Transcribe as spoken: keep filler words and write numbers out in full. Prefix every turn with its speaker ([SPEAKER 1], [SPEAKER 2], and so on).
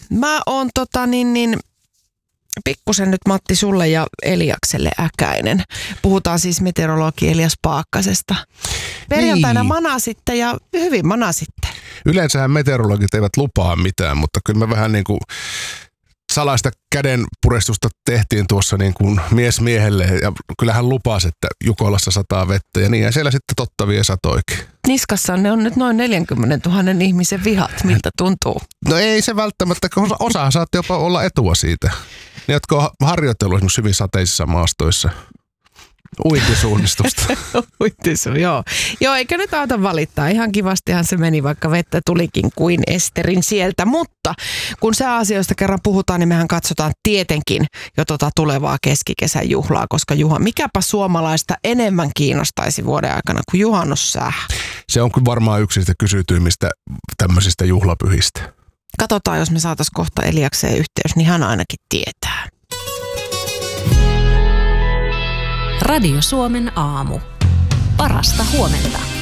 [SPEAKER 1] Mä oon tota niin, niin pikkusen nyt Matti sulle ja Eliakselle äkäinen. Puhutaan siis meteorologi Elias Paakkasesta. Perjantaina niin. manasitte ja hyvin manasitte.
[SPEAKER 2] Yleensähän meteorologit eivät lupaa mitään, mutta kyllä me vähän niin kuin salaista kädenpurestusta tehtiin tuossa niin kuin mies miehelle ja kyllähän lupasi, että Jukolassa sataa vettä ja niin ja siellä sitten totta vie satoikin.
[SPEAKER 1] Niskassa ne on nyt noin neljäkymmentätuhatta ihmisen vihat, miltä tuntuu?
[SPEAKER 2] No ei se välttämättä, osa, osa saatte jopa olla etua siitä. Ne, jotka on harjoitellut esimerkiksi hyvin sateisissa maastoissa. Uintisuunnistusta.
[SPEAKER 1] Uintisu, joo. Joo, eikä nyt auta valittaa. Ihan kivastihan se meni, vaikka vettä tulikin kuin esterin sieltä. Mutta kun sääasioista kerran puhutaan, niin mehän katsotaan tietenkin jo tota tulevaa keskikesän juhlaa. Koska Juha, mikäpä suomalaista enemmän kiinnostaisi vuoden aikana kuin juhannussää?
[SPEAKER 2] Se on kyllä varmaan yksi niistä kysytyimmistä tämmöisistä juhlapyhistä.
[SPEAKER 1] Katsotaan, jos me saataisiin kohta Eliakseen yhteys, niin hän ainakin tietää.
[SPEAKER 3] Radio Suomen aamu. Parasta huomenta.